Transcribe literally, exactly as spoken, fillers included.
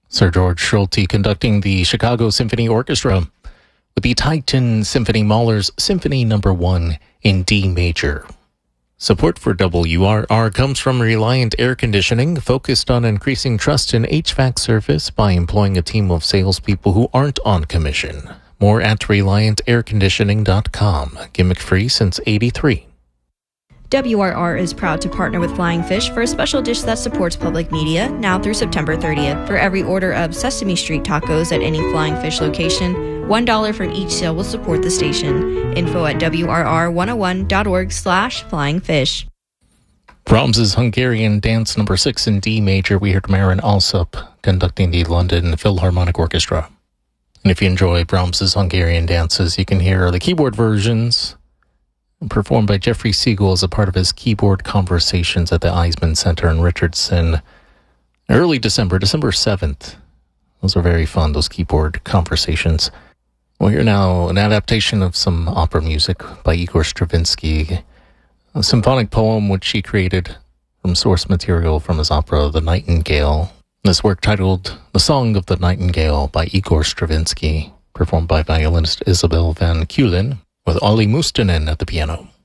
Sir George Schulte conducting the Chicago Symphony Orchestra with the Titan Symphony Mahler's Symphony Number One in D major. Support for W R R comes from Reliant Air Conditioning, focused on increasing trust in H V A C service by employing a team of salespeople who aren't on commission. More at reliant air conditioning dot com. Gimmick-free since eighty-three. W R R is proud to partner with Flying Fish for a special dish that supports public media now through September thirtieth. For every order of Sesame Street tacos at any Flying Fish location, one dollar from each sale will support the station. Info at W R R one oh one dot org slash flying fish. Brahms's Hungarian Dance Number six in D major. We heard Marin Alsop conducting the London Philharmonic Orchestra. And if you enjoy Brahms's Hungarian dances, you can hear the keyboard versions performed by Jeffrey Siegel as a part of his keyboard conversations at the Eisman Center in Richardson early December, December seventh. Those are very fun, those keyboard conversations. Well, here now, an adaptation of some opera music by Igor Stravinsky, a symphonic poem which he created from source material from his opera The Nightingale. This work, titled The Song of the Nightingale by Igor Stravinsky, performed by violinist Isabel van Keulen, with Olli Mustonen at the piano.